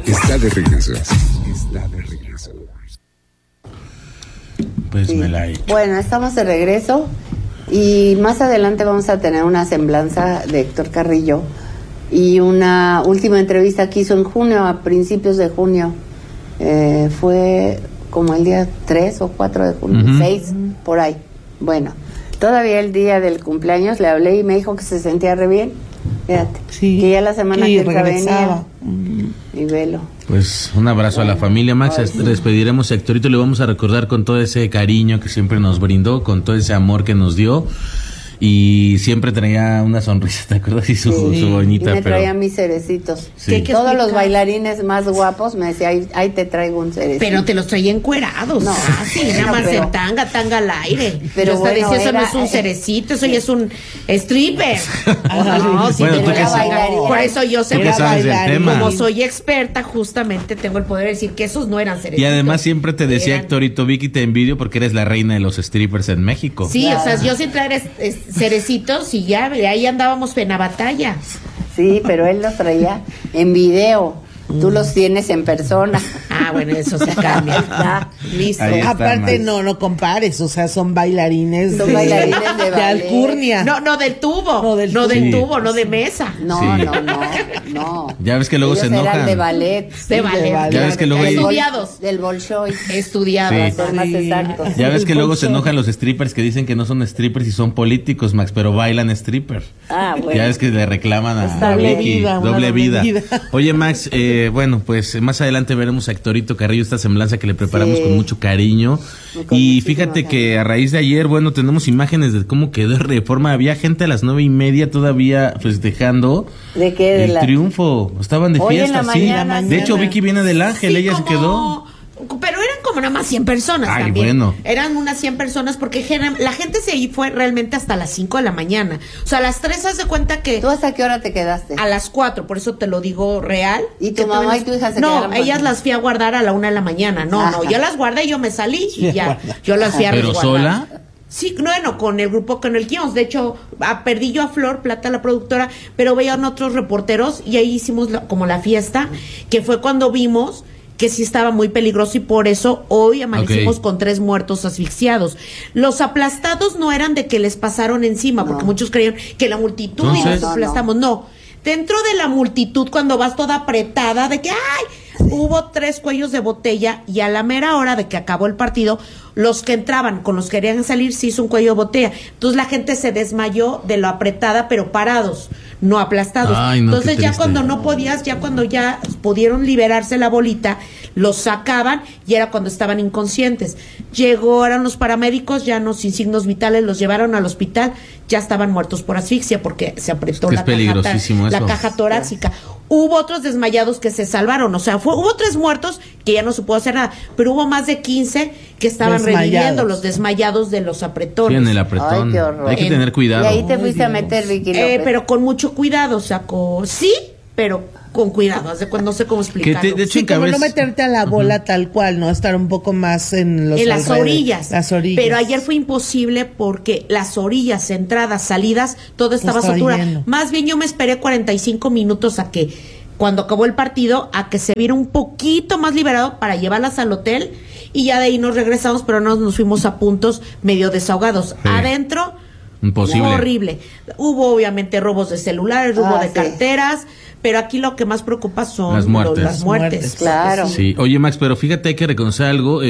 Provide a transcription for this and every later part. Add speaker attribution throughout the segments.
Speaker 1: Está de regreso.
Speaker 2: Pues sí. Me la he hecho.
Speaker 3: Bueno, estamos de regreso y más adelante vamos a tener una semblanza de Héctor Carrillo y una última entrevista que hizo en junio, a principios de junio. Fue como el día 3 o 4 de junio, 6, por ahí. Bueno, todavía el día del cumpleaños le hablé y me dijo que se sentía re bien. Fíjate,
Speaker 4: sí,
Speaker 3: que ya la semana que
Speaker 4: regresaba.
Speaker 3: Venía. Y velo.
Speaker 2: Pues un abrazo a la familia, Max. Despediremos a Héctorito, le vamos a recordar con todo ese cariño que siempre nos brindó, con todo ese amor que nos dio. Y siempre traía una sonrisa, ¿te acuerdas? Y su bonita.
Speaker 3: Y me traía mis cerecitos. Sí. Todos los bailarines más guapos me decían, ahí te traigo un cerecito.
Speaker 5: Pero te los traía encuerados,
Speaker 3: no,
Speaker 5: sí, nada más en tanga al aire. Pero yo bueno, decía, eso no es un cerecito, eso ya es un stripper. No, sí, bueno, por eso yo sé bailar. Como soy experta, justamente tengo el poder de decir que esos no eran cerecitos.
Speaker 2: Y además siempre te decía Héctorito, Vicky, te envidio porque eres la reina de los strippers en México.
Speaker 5: Sí, claro. O sea, yo siempre era cerecitos y ya, ahí andábamos en la batalla.
Speaker 3: Sí, pero él los traía en video. Tú los tienes en persona.
Speaker 5: Ah, bueno, eso se cambia.
Speaker 3: Listo.
Speaker 4: Aparte, no compares, o sea, son bailarines
Speaker 3: de
Speaker 4: alcurnia.
Speaker 5: No del tubo. No de mesa.
Speaker 3: No.
Speaker 2: Ya ves que luego
Speaker 3: ellos
Speaker 2: se enojan.
Speaker 3: Eran de ballet.
Speaker 2: Ya ves que luego
Speaker 5: estudiados.
Speaker 3: Del Bolshoi.
Speaker 5: Estudiados.
Speaker 3: Sí. Más exactos.
Speaker 2: Ya ves que luego se enojan los strippers que dicen que no son strippers y son políticos, Max, pero bailan stripper.
Speaker 3: Ah, bueno.
Speaker 2: Ya ves que le reclaman a Vicky. Doble vida. Oye, Max, bueno, pues más adelante veremos a Héctorito Carrillo, esta semblanza que le preparamos con mucho cariño. Y fíjate que a raíz de ayer, bueno, tenemos imágenes de cómo quedó Reforma. Había gente a las 9:30 todavía festejando
Speaker 3: ¿de qué?
Speaker 2: El triunfo. Estaban de fiesta, sí. De hecho, Vicky viene del Ángel, ella se quedó.
Speaker 5: Pero eran como nada más 100 personas.
Speaker 2: Ay,
Speaker 5: también.
Speaker 2: Bueno.
Speaker 5: Eran unas 100 personas porque la gente se fue realmente hasta las 5 de la mañana. O sea, a las 3 haz de cuenta que...
Speaker 3: ¿Tú hasta qué hora te quedaste?
Speaker 5: A las 4, por eso te lo digo real.
Speaker 3: ¿Y tu mamá y tu hija se quedaron?
Speaker 5: No, ellas las fui a guardar a la 1 de la mañana. No, yo las guardé y yo me salí y ya. Yo las fui a resguardar.
Speaker 2: ¿Pero sola?
Speaker 5: Sí, bueno, con el grupo, con el que íbamos. De hecho, perdí yo a Flor Plata, la productora, pero veían otros reporteros y ahí hicimos como la fiesta, que fue cuando vimos que sí estaba muy peligroso y por eso hoy amanecimos con 3 muertos asfixiados. Los aplastados no eran de que les pasaron encima, porque muchos creían que la multitud y nos aplastamos. No, dentro de la multitud, cuando vas toda apretada, de que ¡ay! Hubo 3 cuellos de botella y a la mera hora de que acabó el partido, los que entraban con los que querían salir se hizo un cuello de botella. Entonces la gente se desmayó de lo apretada, pero parados, no aplastados.
Speaker 2: Ay, no,
Speaker 5: entonces ya cuando no podías, ya cuando ya pudieron liberarse la bolita, los sacaban y era cuando estaban inconscientes. Llegaron los paramédicos, ya no sin signos vitales, los llevaron al hospital, ya estaban muertos por asfixia porque se apretó la caja torácica. Hubo otros desmayados que se salvaron, o sea, hubo 3 muertos que ya no se pudo hacer nada, pero hubo más de 15 que estaban reviviendo, los desmayados de los apretones.
Speaker 2: Sí, en el apretón.
Speaker 3: Ay, qué horror.
Speaker 2: Hay que tener cuidado.
Speaker 3: Y ahí te fuiste a meter, Vicky López.
Speaker 5: Pero con mucho cuidado, sí, pero con cuidado, no sé cómo explicarlo.
Speaker 2: De hecho,
Speaker 4: como no meterte a la bola tal cual, no estar un poco más en
Speaker 5: las orillas.
Speaker 4: Las orillas.
Speaker 5: Pero ayer fue imposible porque las orillas, entradas, salidas, todo estaba saturado. Más bien yo me esperé 45 minutos a que, cuando acabó el partido, a que se viera un poquito más liberado para llevarlas al hotel y ya de ahí nos regresamos, pero nos fuimos a puntos medio desahogados. Sí. Adentro,
Speaker 2: imposible.
Speaker 5: Horrible. Hubo obviamente robos de celulares, robo de carteras, pero aquí lo que más preocupa son las muertes.
Speaker 3: Claro.
Speaker 2: Sí. Oye, Max, pero fíjate, hay que reconocer algo.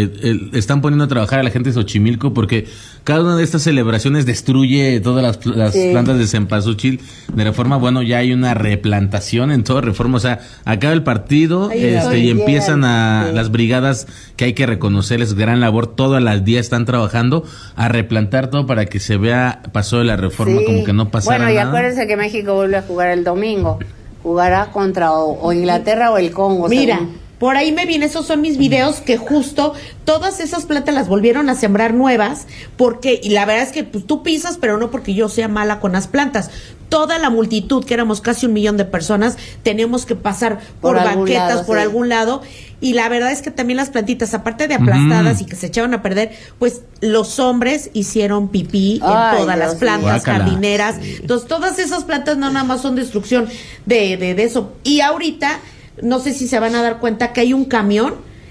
Speaker 2: Están poniendo a trabajar a la gente de Xochimilco porque cada una de estas celebraciones destruye todas las plantas de cempasúchil de Reforma. Bueno, ya hay una replantación en toda Reforma. O sea, acaba el partido y empiezan las brigadas, que hay que reconocerles gran labor. Todas las días están trabajando a replantar todo para que se vea Paso de la Reforma como que no pasara nada.
Speaker 3: Bueno, y acuérdense que México vuelve a jugar el domingo. Jugará contra o Inglaterra o el Congo.
Speaker 5: Mira, por ahí me vienen, esos son mis videos que justo todas esas plantas las volvieron a sembrar nuevas porque, y la verdad es que pues, tú pisas, pero no porque yo sea mala con las plantas. Toda la multitud, que éramos casi 1 millón de personas, tenemos que pasar por banquetas, por algún lado. Y la verdad es que también las plantitas, aparte de aplastadas y que se echaban a perder, pues los hombres hicieron pipí en todas las plantas jardineras. Entonces, todas esas plantas no nada más son destrucción de eso. Y ahorita no sé si se van a dar cuenta que hay un camión,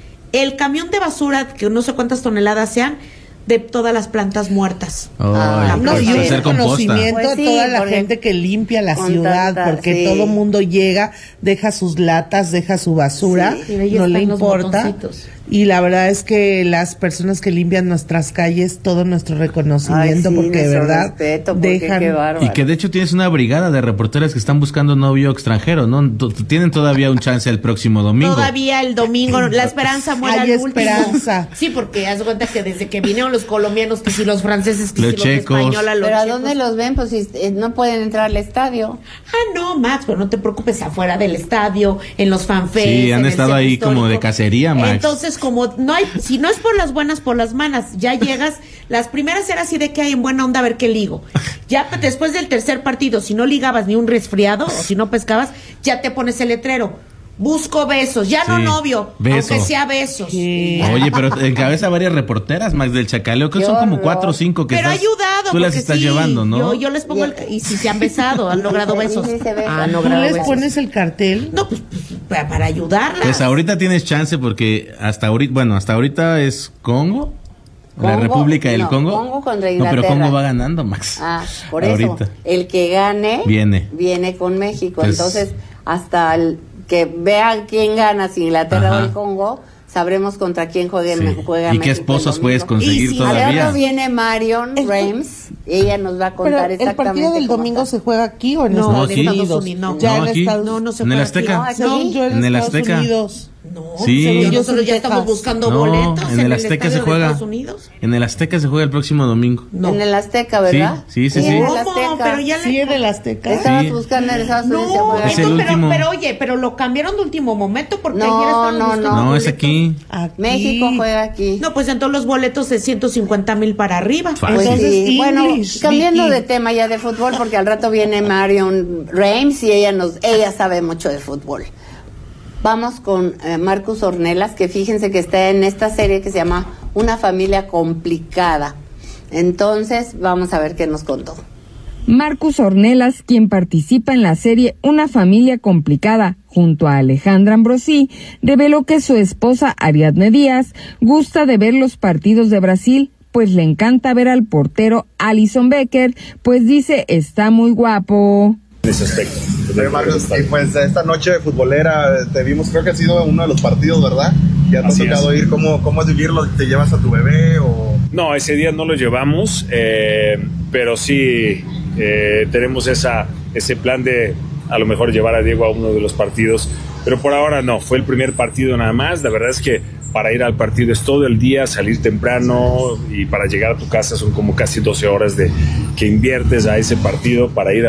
Speaker 5: el camión de basura, que no sé cuántas toneladas sean, de todas las plantas muertas.
Speaker 4: No, y
Speaker 2: hacer
Speaker 4: un conocimiento
Speaker 3: Pues
Speaker 4: a
Speaker 3: sí,
Speaker 4: toda la
Speaker 3: porque
Speaker 4: gente que limpia la
Speaker 3: con
Speaker 4: ciudad,
Speaker 3: tanta-
Speaker 4: porque
Speaker 3: sí.
Speaker 4: todo mundo llega, deja sus latas, deja su basura,
Speaker 5: Sí, y ahí
Speaker 4: no le
Speaker 5: están los
Speaker 4: importa.
Speaker 5: botoncitos.
Speaker 4: Y la verdad es que las personas que limpian nuestras calles, todo nuestro reconocimiento,
Speaker 3: Ay, sí,
Speaker 4: porque de
Speaker 3: nuestro
Speaker 4: verdad
Speaker 3: respeto, porque
Speaker 4: dejan...
Speaker 3: qué bárbaro.
Speaker 2: Y que de hecho tienes una brigada de reporteras que están buscando novio extranjero, ¿no? Tienen todavía un chance el próximo domingo.
Speaker 5: Todavía el domingo, la esperanza muere
Speaker 4: Hay
Speaker 5: al último.
Speaker 4: esperanza.
Speaker 5: Sí, porque haz de cuenta que desde que vinieron los colombianos, que si los franceses, que
Speaker 2: Los
Speaker 5: si
Speaker 2: checos.
Speaker 5: los españoles, los
Speaker 3: Pero ¿a
Speaker 5: checos.
Speaker 3: dónde los ven? Pues si no pueden entrar al estadio.
Speaker 5: Ah, no, Max, pero no te preocupes, afuera del estadio, en los fanfests.
Speaker 2: Sí, han
Speaker 5: en el
Speaker 2: estado
Speaker 5: centro
Speaker 2: ahí como
Speaker 5: histórico.
Speaker 2: de cacería, Max.
Speaker 5: Entonces, como no hay, si no es por las buenas, por las malas, ya llegas, las primeras era así de que hay en buena onda a ver qué ligo. Ya después del tercer partido, si no ligabas ni un resfriado, o si no pescabas, ya te pones el letrero. Busco besos, ya no
Speaker 2: Sí,
Speaker 5: novio,
Speaker 2: beso.
Speaker 5: aunque sea besos.
Speaker 4: Sí.
Speaker 2: Oye, pero encabeza varias reporteras, Max, del Chacaleo, que
Speaker 3: Qué
Speaker 2: son como
Speaker 3: horror.
Speaker 2: 4 o 5 que
Speaker 5: Pero ha
Speaker 2: estás-
Speaker 5: ayudado,
Speaker 2: tú las
Speaker 5: porque
Speaker 2: estás
Speaker 5: sí,
Speaker 2: llevando, ¿no?
Speaker 5: Yo les pongo y si se han besado, han logrado
Speaker 3: Sí,
Speaker 5: besos.
Speaker 3: sí se besan.
Speaker 5: Han
Speaker 4: ¿Tú
Speaker 5: logrado
Speaker 4: les
Speaker 5: besos.
Speaker 4: pones el cartel?
Speaker 5: No, pues, para ayudarlas.
Speaker 2: Pues ahorita tienes chance porque hasta ahorita es Congo, la
Speaker 3: Congo,
Speaker 2: República del
Speaker 3: no,
Speaker 2: Congo.
Speaker 3: Congo contra
Speaker 2: No, pero
Speaker 3: Inglaterra.
Speaker 2: Congo va ganando, Max.
Speaker 3: Ah, por eso.
Speaker 2: Ahorita.
Speaker 3: El que gane
Speaker 2: Viene.
Speaker 3: con México.
Speaker 2: Pues-
Speaker 3: Entonces, hasta que vean quién gana, si Inglaterra
Speaker 2: Ajá.
Speaker 3: o el Congo, sabremos contra quién juega
Speaker 2: Sí.
Speaker 3: México.
Speaker 2: ¿Y qué esposos puedes conseguir
Speaker 5: Y si-
Speaker 3: Al
Speaker 2: todavía?
Speaker 3: rato viene Marion
Speaker 4: El-
Speaker 3: Reims y ella nos va a
Speaker 4: Pero
Speaker 3: contar
Speaker 4: el
Speaker 3: exactamente
Speaker 4: partido del
Speaker 3: cómo
Speaker 4: domingo
Speaker 3: está.
Speaker 4: se juega aquí o en
Speaker 5: No,
Speaker 4: Estados
Speaker 2: aquí.
Speaker 4: Unidos.
Speaker 5: Estados Unidos, no.
Speaker 4: Ya
Speaker 2: No,
Speaker 4: en
Speaker 2: aquí.
Speaker 4: Estados
Speaker 5: No, no se
Speaker 2: En el
Speaker 5: puede
Speaker 2: Azteca.
Speaker 5: aquí.
Speaker 3: No,
Speaker 4: No, yo en
Speaker 2: En el
Speaker 4: Estados
Speaker 2: Azteca.
Speaker 4: Unidos.
Speaker 5: No,
Speaker 2: Sí.
Speaker 5: según
Speaker 4: Ellos
Speaker 5: nosotros
Speaker 4: en
Speaker 5: ya estamos
Speaker 4: Texas.
Speaker 5: buscando
Speaker 2: No,
Speaker 5: boletos
Speaker 2: en el Azteca
Speaker 5: estadio
Speaker 2: se
Speaker 5: de
Speaker 2: juega.
Speaker 5: Estados Unidos.
Speaker 2: En el Azteca se juega el próximo domingo.
Speaker 5: No.
Speaker 3: En el Azteca, ¿verdad?
Speaker 2: Sí.
Speaker 3: en el
Speaker 5: ¿Cómo?
Speaker 3: Azteca.
Speaker 5: Pero ya
Speaker 4: Sí, en el Azteca.
Speaker 3: Estabas
Speaker 2: Sí.
Speaker 3: buscando en Estados Unidos. se
Speaker 5: No,
Speaker 3: juega.
Speaker 2: Es el
Speaker 5: entonces,
Speaker 2: último.
Speaker 5: pero oye, pero lo cambiaron de último momento porque
Speaker 3: No,
Speaker 5: ayer estaban
Speaker 3: no,
Speaker 5: buscando
Speaker 3: no.
Speaker 2: No, es
Speaker 5: boletos.
Speaker 2: aquí.
Speaker 4: Aquí.
Speaker 3: México juega aquí.
Speaker 5: No, pues en todos los boletos de 150,000 para arriba.
Speaker 2: Fácil.
Speaker 3: Pues
Speaker 4: Entonces,
Speaker 3: sí. Bueno,
Speaker 4: English,
Speaker 3: cambiando
Speaker 4: Vicky.
Speaker 3: de tema ya de fútbol, porque al rato viene Marion Reims y ella sabe mucho de fútbol. Vamos con Marcus Ornelas, que fíjense que está en esta serie que se llama Una familia complicada. Entonces, vamos a ver qué nos contó.
Speaker 1: Marcus Ornelas, quien participa en la serie Una familia complicada junto a Alejandra Ambrosí, reveló que su esposa Ariadne Díaz gusta de ver los partidos de Brasil, pues le encanta ver al portero Alisson Becker, pues dice está muy guapo.
Speaker 6: Ese aspecto.
Speaker 7: Oye, Marcos, y pues esta noche futbolera te vimos, creo que ha sido uno de los partidos, ¿verdad? Ya te
Speaker 6: Así
Speaker 7: ha tocado
Speaker 6: es.
Speaker 7: ir, ¿cómo es vivirlo? ¿Te llevas a tu bebé o...?
Speaker 6: No, ese día no lo llevamos, pero sí tenemos ese plan de a lo mejor llevar a Diego a uno de los partidos, pero por ahora no, fue el primer partido nada más. La verdad es que para ir al partido es todo el día, salir temprano, y para llegar a tu casa son como casi 12 horas que inviertes a ese partido para ir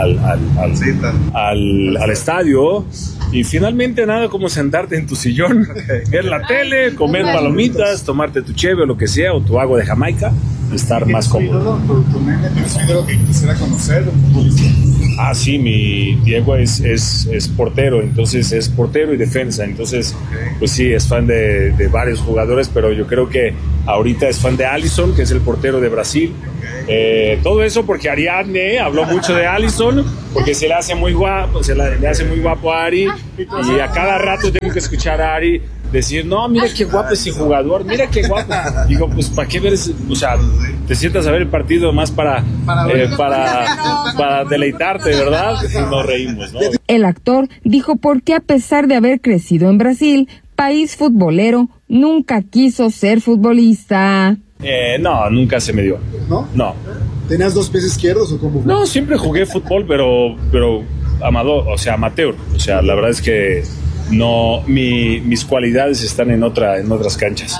Speaker 6: al estadio, y finalmente nada como sentarte en tu sillón, ver la tele, comer palomitas, tomarte tu cheve o lo que sea, o tu agua de Jamaica, y estar más cómodo.
Speaker 7: ¿Tu nene tienes un ídolo que quisiera conocer?
Speaker 6: Ah, sí, mi Diego es portero, entonces es portero y defensa, entonces pues sí, es fan de varios jugadores, pero yo creo que ahorita es fan de Alisson, que es el portero de Brasil. Todo eso porque Ariadne habló mucho de Alisson, porque se le hace muy guapo, le hace muy guapo a Ari, y a cada rato tengo que escuchar a Ari decir, no, mira qué guapo ese jugador, mira qué guapo. Digo, pues, ¿para qué ver o sea, te sientas a ver el partido más para deleitarte, ¿verdad? Y nos reímos, ¿no?
Speaker 1: El actor dijo por qué a pesar de haber crecido en Brasil, país futbolero, nunca quiso ser futbolista.
Speaker 6: No, nunca se me dio.
Speaker 7: ¿No?
Speaker 6: No.
Speaker 7: ¿Tenías dos pies izquierdos o cómo?
Speaker 6: No, siempre jugué fútbol, pero amador, o sea, amateur. O sea, la verdad es que no, mis cualidades están en otras canchas.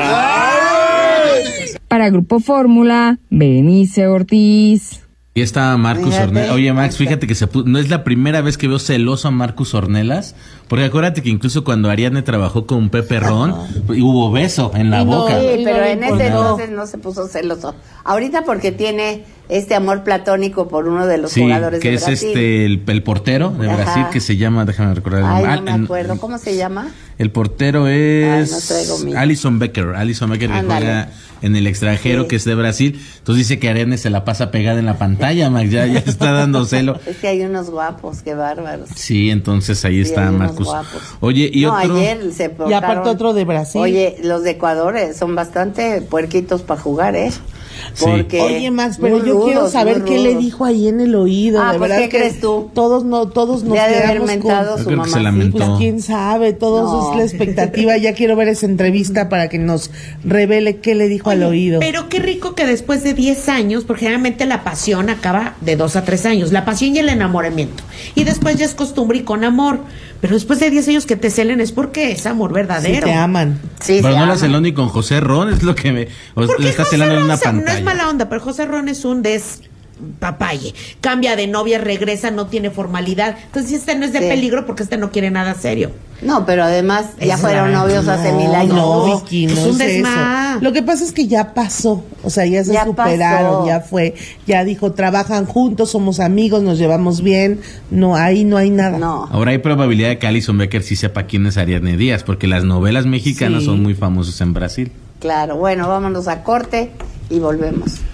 Speaker 1: Para Grupo Fórmula, Benice Ortiz.
Speaker 2: Y está Marcus
Speaker 3: Fíjate.
Speaker 2: Ornelas. Oye, Max, fíjate que no es la primera vez que veo celoso a Marcus Ornelas, porque acuérdate que incluso cuando Ariadne trabajó con Pepe Ron, hubo beso en la boca.
Speaker 3: Sí, pero
Speaker 4: no
Speaker 3: en
Speaker 4: le
Speaker 3: ese
Speaker 4: importó.
Speaker 3: entonces no se puso celoso. Ahorita porque tiene este amor platónico por uno de los
Speaker 2: Sí,
Speaker 3: jugadores
Speaker 2: que
Speaker 3: de
Speaker 2: es
Speaker 3: Brasil.
Speaker 2: el portero de
Speaker 3: Ajá.
Speaker 2: Brasil, que se llama, déjame recordar el
Speaker 3: Ay,
Speaker 2: nombre.
Speaker 3: no me acuerdo. ¿Cómo se llama?
Speaker 2: El portero
Speaker 3: Ay,
Speaker 2: es
Speaker 3: no traigo mi-
Speaker 2: Alisson Becker, que
Speaker 3: Ándale.
Speaker 2: juega en el extranjero,
Speaker 3: Sí.
Speaker 2: que es de Brasil. Entonces dice que Ariadne se la pasa pegada en la pantalla, Max, ya está dando celo.
Speaker 3: Es que hay unos guapos, qué bárbaros.
Speaker 2: Sí, entonces ahí
Speaker 3: Sí,
Speaker 2: está
Speaker 3: hay unos
Speaker 2: Marcus.
Speaker 3: guapos.
Speaker 2: Oye, y
Speaker 3: No,
Speaker 2: otro...
Speaker 3: ayer se portaron.
Speaker 4: Y aparte otro de Brasil.
Speaker 3: Oye, los de Ecuador son bastante puerquitos para jugar, ¿eh?
Speaker 2: Sí.
Speaker 3: Porque
Speaker 4: Oye, Max, pero
Speaker 3: muy
Speaker 4: yo quiero
Speaker 3: rudos,
Speaker 4: saber
Speaker 3: muy
Speaker 4: qué le
Speaker 3: rudos.
Speaker 4: dijo ahí en el oído.
Speaker 3: Ah,
Speaker 4: de
Speaker 3: pues,
Speaker 4: verdad
Speaker 3: ¿qué
Speaker 4: que
Speaker 3: crees tú?
Speaker 4: todos nos
Speaker 3: Le ha de haber
Speaker 4: quedamos
Speaker 3: mentado
Speaker 4: con...
Speaker 2: Yo
Speaker 3: su
Speaker 2: creo que se
Speaker 3: mamá.
Speaker 2: lamentó.
Speaker 4: Pues quién sabe, todo eso
Speaker 3: No.
Speaker 4: es la expectativa. Ya quiero ver esa entrevista para que nos revele qué le dijo al oído.
Speaker 5: Pero qué rico que después de 10 años, porque generalmente la pasión acaba de 2 a 3 años, la pasión y el enamoramiento. Y después ya es costumbre y con amor. Pero después de 10 años que te celen es porque es amor
Speaker 4: Si
Speaker 5: verdadero.
Speaker 4: te aman.
Speaker 3: Sí,
Speaker 2: Pero
Speaker 3: se
Speaker 2: no la
Speaker 3: aman.
Speaker 2: celó ni con José Ron, es lo que me... O
Speaker 5: Porque
Speaker 2: le está
Speaker 5: José
Speaker 2: celando en
Speaker 5: Ron,
Speaker 2: una
Speaker 5: o sea, no
Speaker 2: pantalla.
Speaker 5: es mala onda, pero José Ron es un papaye. Cambia de novia, regresa, no tiene formalidad. Entonces este no es de
Speaker 3: Sí.
Speaker 5: peligro porque este no quiere nada serio.
Speaker 3: No, pero además ya
Speaker 5: Es
Speaker 3: fueron
Speaker 5: la-
Speaker 3: novios hace 1000 años.
Speaker 4: No, Vicky,
Speaker 5: Es
Speaker 4: no
Speaker 5: un
Speaker 4: es
Speaker 5: desmá.
Speaker 4: eso. Lo que pasa es que ya pasó, o sea, ya se
Speaker 3: Ya
Speaker 4: superaron,
Speaker 3: pasó.
Speaker 4: ya fue, ya dijo, trabajan juntos, somos amigos, nos llevamos bien, no, ahí no hay nada.
Speaker 3: No.
Speaker 2: Ahora hay probabilidad de que Alison Becker sí sepa quién es Ariadne Díaz, porque las novelas mexicanas
Speaker 4: Sí.
Speaker 2: son muy famosas en Brasil.
Speaker 3: Claro, bueno, vámonos a corte y volvemos.